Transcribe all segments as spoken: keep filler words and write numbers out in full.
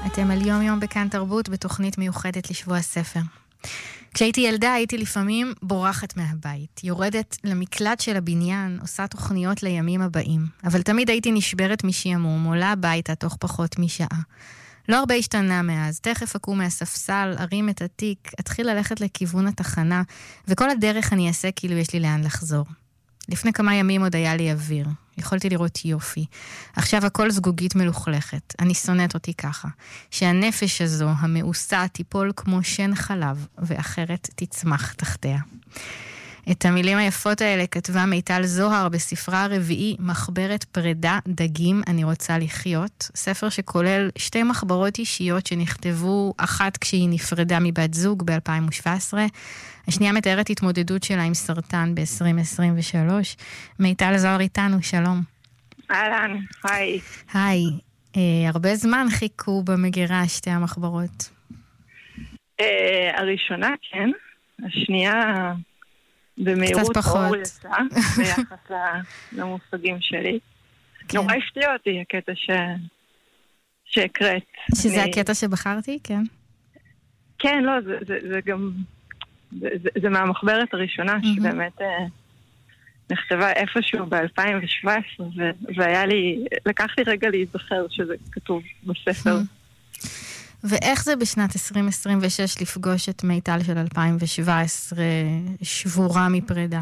אתם על יום יום בכאן תרבות בתוכנית מיוחדת לשבוע הספר. כשהייתי ילדה הייתי לפעמים בורחת מהבית, יורדת למקלט של הבניין, עושה תוכניות לימים הבאים, אבל תמיד הייתי נשברת משעמום, עולה הביתה תוך פחות משעה. לא הרבה השתנה מאז, תכף אקום מהספסל, ארים את התיק, אתחיל ללכת לכיוון התחנה, וכל הדרך אני אעשה כאילו יש לי לאן לחזור. לפני כמה ימים עוד היה לי אוויר, יכולתי לראות יופי. עכשיו הכל זגוגית מלוכלכת, אני שונאת אותי ככה, שהנפש הזו, המאוסה, תיפול כמו שן חלב, ואחרת תצמח תחתיה. את המילים היפות האלה כתבה מיטל זוהר בספרה הרביעי, מחברת פרידה דגים אני רוצה לחיות, ספר שכולל שתי מחברות אישיות שנכתבו, אחת כשהיא נפרדה מבת זוג ב-אלפיים שבע עשרה, השנייה מתארת התמודדות שלה עם סרטן ב-עשרים עשרים ושלוש. מיטל זוהר איתנו, שלום. אהלן, היי. היי, אה, הרבה זמן חיכו במגירה שתי המחברות. אה, הראשונה, כן. השנייה במהירות אור יצא, ביחס למושגים שלי. כן. נורא הפתיע אותי הקטע ש... שהקראת. שזה אני... הקטע שבחרתי, כן? כן, לא, זה, זה, זה גם... זה, זה, זה מהמחברת הראשונה, mm-hmm. שבאמת אה, נכתבה איפשהו ב-אלפיים שבע עשרה, ו- והיה לי, לקח לי רגע להיזכר שזה כתוב בספר. Mm-hmm. ואיך זה בשנת עשרים עשרים ושש לפגוש את מיטל של אלפיים שבע עשרה שבורה מפרידה?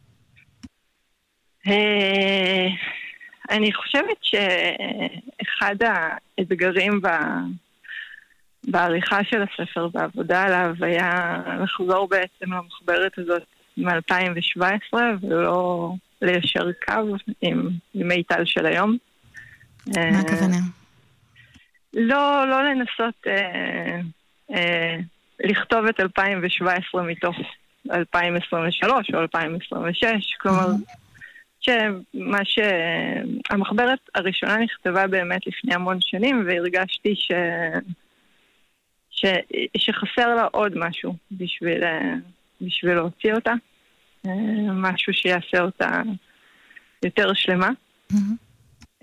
אה, אני חושבת שאחד האתגרים ב... בעריכה של הספר, בעבודה עליו, היה לחזור בעצם למחברת הזאת מ-אלפיים שבע עשרה, ולא ליישר קו עם, עם מיטל של היום. מה הכוונה? לא, לא לנסות אה, אה, לכתוב את אלפיים שבע עשרה מתוך אלפיים עשרים ושלוש או אלפיים עשרים ושש, כלומר, שמה שהמחברת הראשונה נכתבה באמת לפני המון שנים, והרגשתי ש... ש... שחסר לה עוד משהו בשביל, בשביל להוציא אותה. משהו שיעשה אותה יותר שלמה. Mm-hmm.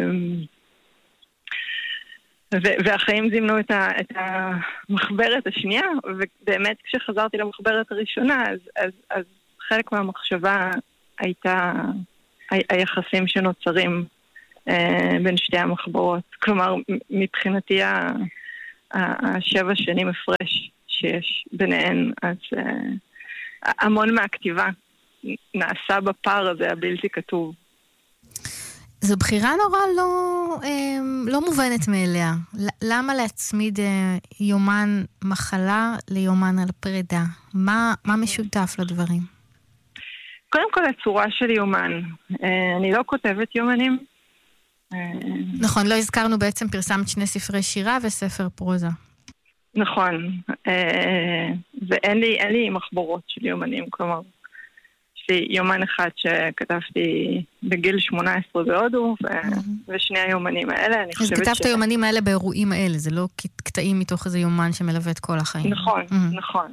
ו- והחיים זימנו את, ה- את המחברת השנייה, ובאמת כשחזרתי למחברת הראשונה, אז, אז, אז חלק מהמחשבה הייתה ה- היחסים שנוצרים אה, בין שתי המחברות. כלומר, מבחינתי ה- השבע שנים הפרש שיש ביניהן, אז uh, המון מהכתיבה נעשה בפער הזה הבלתי כתוב. זו בחירה נורא לא, לא מובנת מאליה. למה להצמיד יומן מחלה ליומן על פרידה? מה, מה משותף לדברים? קודם כל הצורה של יומן. אני לא כותבת יומנים. נכון, לא הזכרנו בעצם, פרסמת שני ספרי שירה וספר פרוזה. נכון, ואין לי, אין לי מחברות של יומנים, כלומר, יש לי יומן אחד שכתבתי בגיל שמונה עשרה בהודו, ושני היומנים האלה, אני חושבת ש... אז כתבת היומנים האלה באירועים האלה, זה לא קטעים מתוך איזה יומן שמלווה את כל החיים. נכון, נכון.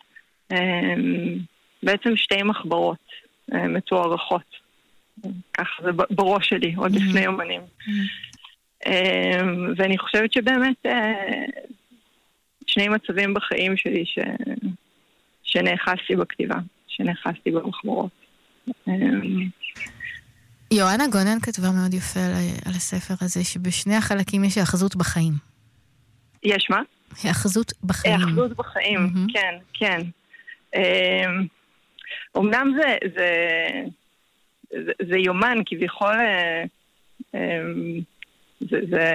בעצם שתי מחברות מתוארכות. ככה זה בראש שלי, עוד לפני יומנים. ואני חושבת שבאמת שני מצבים בחיים שלי שנאחזתי בכתיבה, שנאחזתי במחברות. יואנה גונן כתבה מאוד יפה על הספר הזה, שבשני החלקים יש האחזות בחיים. יש מה? האחזות בחיים. האחזות בחיים, כן, כן. אומנם זה... זה, זה יומן, כביכול, זה, זה,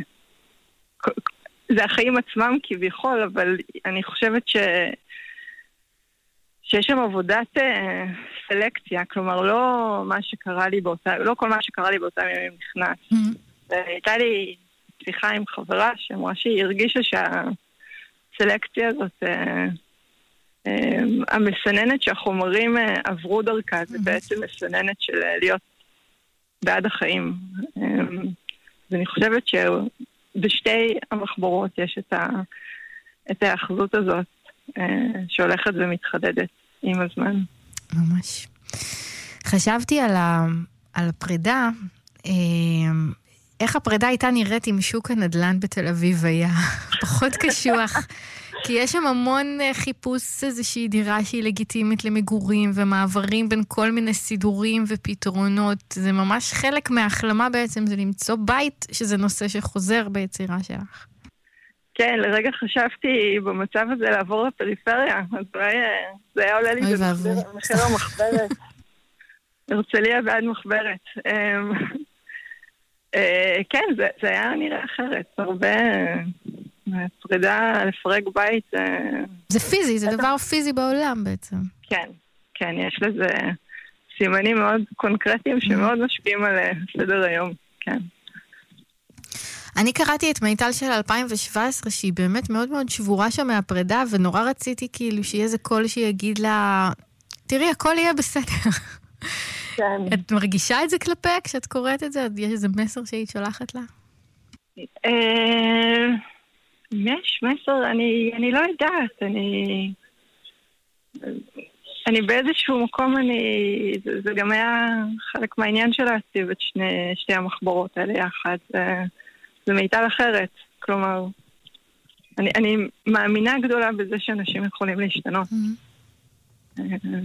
זה החיים עצמם כביכול, אבל אני חושבת ש, שיש שם עבודת סלקציה, כלומר, לא מה שקרה לי באותה, לא כל מה שקרה לי באותם ימים נכנס. Mm-hmm. הייתה לי שיחה עם חברה שאמרה שהיא הרגישה שהסלקציה הזאת, המסננת שהחומרים עברו דרכה, זה בעצם מסננת של להיות בעד החיים. ואני חושבת שבשתי המחברות יש את, ה, את האחזות הזאת שהולכת ומתחדדת עם הזמן. ממש. חשבתי על, ה, על הפרידה, איך הפרידה הייתה נראית עם שוק הנדל"ן בתל אביב היה פחות קשוח, כי יש שם המון חיפוש איזושהי דירה שהיא לגיטימית למגורים, ומעברים בין כל מיני סידורים ופתרונות. זה ממש חלק מההחלמה בעצם, זה למצוא בית, שזה נושא שחוזר ביצירה שלך. כן, לרגע חשבתי במצב הזה לעבור לפריפריה, אז אולי זה היה עולה לי במחיר המחברת. הרצליה בעד מחברת. כן, זה היה נראה אחרת. הרבה פרידה, לפרק בית. זה פיזי, זה דבר פיזי בעולם בעצם. כן, כן, יש לזה סימנים מאוד קונקרטיים שמאוד משפיעים על סדר היום, כן. אני קראתי את מיטל של אלפיים שבע עשרה, שהיא באמת מאוד מאוד שבורה שם מהפרידה, ונורא רציתי כאילו שיהיה איזה קול שיגיד לה, תראי, הכל יהיה בסדר. כן. את מרגישה את זה כלפיה כשאת קוראת את זה? יש איזה מסר שהיא שולחת לה? יש מסר, אני, אני לא יודעת, אני... אני באיזשהו מקום, אני... זה, זה גם היה חלק מהעניין שלה, להציב את שני, שתי המחברות האלה יחד. זה, זה מיטל אחרת, כלומר, אני, אני מאמינה גדולה בזה שאנשים יכולים להשתנות. Mm-hmm.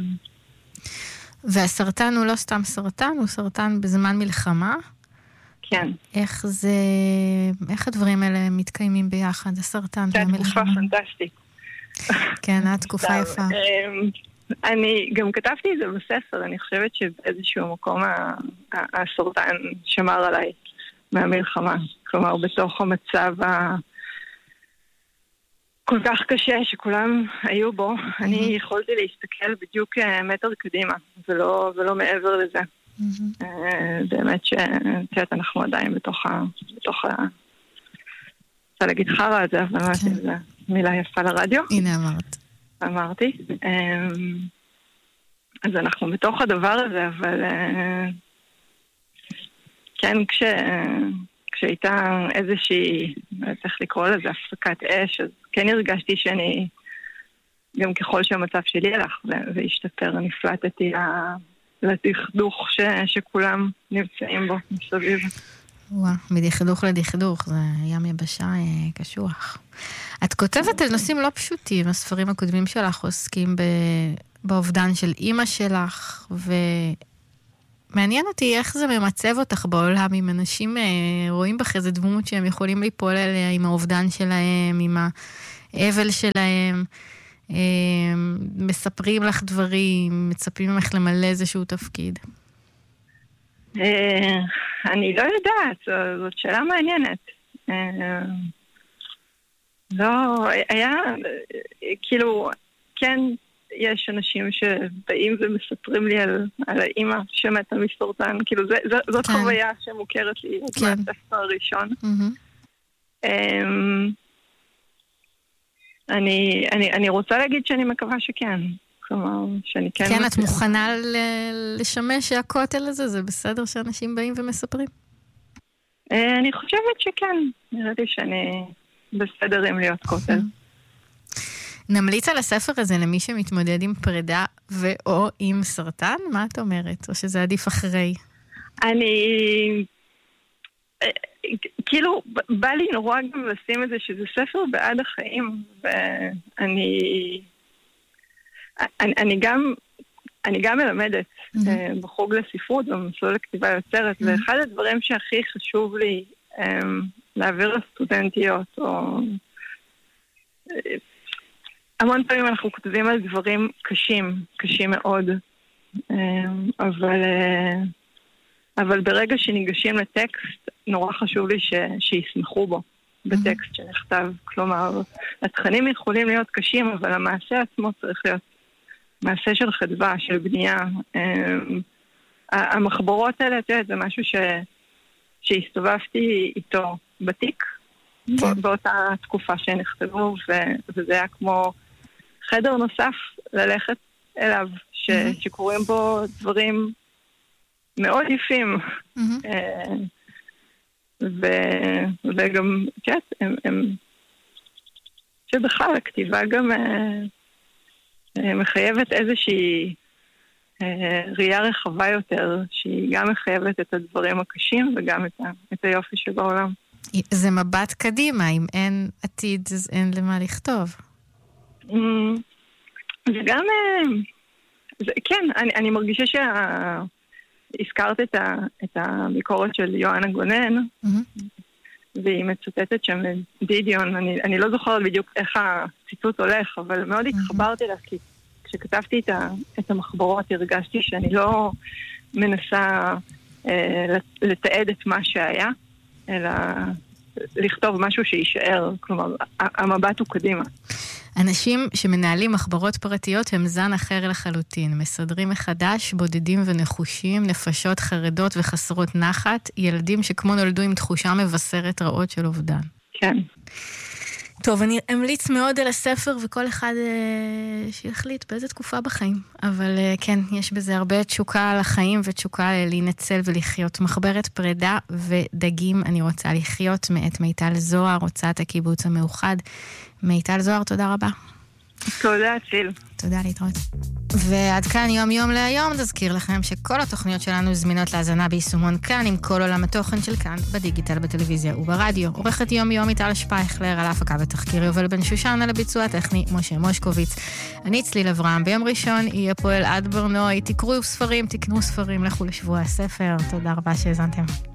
והסרטן הוא לא סתם סרטן, הוא סרטן בזמן מלחמה. כן. איך זה, איך הדברים האלה מתקיימים ביחד, הסרטן והמלחמה? כן, תקופה פנטסטית. כן, התקופה יפה. אני גם כתבתי את זה בספר, אני חושבת שבאיזשהו מקום הסרטן שמר עליי מהמלחמה. כלומר, בתוך המצב ה... כל כך קשה שכולם היו בו, mm-hmm. אני יכולתי להסתכל בדיוק מטר קדימה, ולא, ולא מעבר לזה. Mm-hmm. באמת שתיאת אנחנו עדיין בתוך ה... בתוך ה... רוצה להגיד חרה על זה, אבל אמרתי, okay. זו מילה יפה לרדיו. הנה אמרת. אמרתי. אז אנחנו בתוך הדבר הזה, אבל כן, כש... כשהייתה איזושהי, צריך לקרוא לזה, הפסקת אש, אז כן הרגשתי שאני, גם ככל שהמצב שלי הלך והשתפר, נפלטתי לדכדוך ש, שכולם נמצאים בו מסביב. וואו, מדכדוך לדכדוך, זה ים יבשה קשוח. את כותבת על נושאים לא פשוטים, הספרים הקודמים שלך עוסקים באובדן של אימא שלך, ו... מעניין אותי איך זה ממצב אותך בעולם, אם אנשים אה, רואים בך איזה דמות שהם יכולים ליפול עליה עם האובדן שלהם, עם האבל שלהם, אה, מספרים לך דברים, מצפים ממך למלא איזשהו תפקיד. אה, אני לא יודעת, זאת שאלה מעניינת. אה, לא, היה, כאילו, כן... יש אנשים שבאים ומספרים לי על, על האמא שמתה מסרטן, כאילו זה, זה, זאת כן. חוויה שמוכרת לי כן. מהספר הראשון. Mm-hmm. Um, אני, אני, אני רוצה להגיד שאני מקווה שכן. כלומר, שאני כן... כן, את מוכנה ל- לשמש שהכותל הזה? זה בסדר שאנשים באים ומספרים? Uh, אני חושבת שכן. נראה לי שאני בסדר עם להיות כותל. נמליץ על הספר הזה למי שמתמודד עם פרידה ו/או עם סרטן? מה את אומרת? או שזה עדיף אחרי? אני... כאילו, בא לי נורא גם לשים את זה שזה ספר בעד החיים, ואני... אני, אני גם... אני גם מלמדת mm-hmm. בחוג לספרות במסלול לכתיבה יוצרת, mm-hmm. ואחד הדברים שהכי חשוב לי להעביר לסטודנטיות, או... המון פעמים אנחנו כותבים על דברים קשים, קשים מאוד, אבל, אבל ברגע שניגשים לטקסט, נורא חשוב לי ש, שיסמכו בו בטקסט שנכתב. כלומר, התכנים יכולים להיות קשים, אבל המעשה עצמו צריך להיות מעשה של חדווה, של בנייה. המחברות האלה, זה משהו ש, שהסתובבתי איתו בתיק, באותה תקופה שנכתבו, וזה היה כמו חדר נוסף ללכת אליו, ש, שקוראים בו דברים מאוד יפים. ו, וגם, כן, הם, הם, שבכלל הכתיבה גם מחייבת איזושהי ראייה רחבה יותר, שהיא גם מחייבת את הדברים הקשים וגם את, ה, את היופי שבעולם. זה מבט קדימה, אם אין עתיד, אז אין למה לכתוב. זה גם, זה, כן, אני, אני מרגישה שהזכרת את, ה, את הביקורת של יואנה גונן, mm-hmm. והיא מצוטטת שם דידיון, אני, אני לא זוכרת בדיוק איך הציטוט הולך, אבל מאוד mm-hmm. התחברתי לה, כי כשכתבתי את, ה, את המחברות הרגשתי שאני לא מנסה אה, לתעד את מה שהיה, אלא לכתוב משהו שישאר, כלומר, המבט הוא קדימה. אנשים שמנהלים מחברות פרטיות הם זן אחר לחלוטין, מסדרים מחדש, בודדים ונחושים, נפשות חרדות וחסרות נחת, ילדים שכמו נולדו עם תחושה מבשרת רעות של אובדן. כן. טוב, אני אמליץ מאוד על הספר, וכל אחד אה, שיחליט באיזה תקופה בחיים. אבל אה, כן, יש בזה הרבה תשוקה על החיים, ותשוקה להינצל ולחיות. מחברת פרידה ודגים, אני רוצה לחיות, מאת מיטל זוהר, הוצאת הקיבוץ המאוחד. מיטל זוהר, תודה רבה. תודה, ציל. תודה, להתראות. ועד כאן יום יום להיום, תזכיר לכם שכל התוכניות שלנו זמינות להזנה ביישומון כאן, עם כל עולם התוכן של כאן, בדיגיטל, בטלוויזיה וברדיו. עורכת יום יום איטל שפייכלר, על ההפקה ותחקיר יובל בן שושן, על הביצוע הטכני משה מושקוביץ. אני צליל אברהם, ביום ראשון יהיה פה אלעד ברנועי, תקראו ספרים, תקנו ספרים, לכו לשבוע הספר. תודה רבה שהזנתם.